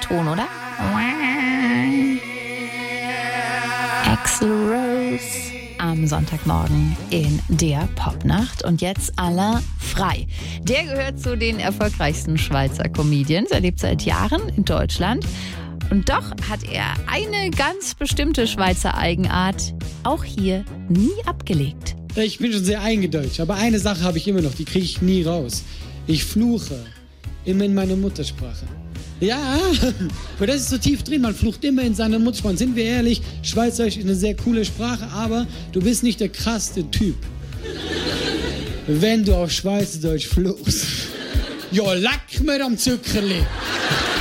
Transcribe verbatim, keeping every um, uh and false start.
Ton, oder? Axl Rose am Sonntagmorgen in der Popnacht. Und jetzt Alain Frey. Der gehört zu den erfolgreichsten Schweizer Comedians. Er lebt seit Jahren in Deutschland. Und doch hat er eine ganz bestimmte Schweizer Eigenart auch hier nie abgelegt. Ich bin schon sehr eingedeutscht, aber eine Sache habe ich immer noch, die kriege ich nie raus. Ich fluche immer in meiner Muttersprache. Ja, aber das ist so tief drin, man flucht immer in seiner Muttersprache. Sind wir ehrlich, Schweizerdeutsch ist eine sehr coole Sprache, aber du bist nicht der krasseste Typ, wenn du auf Schweizerdeutsch fluchst. Ja, leck mir am Zuckerli.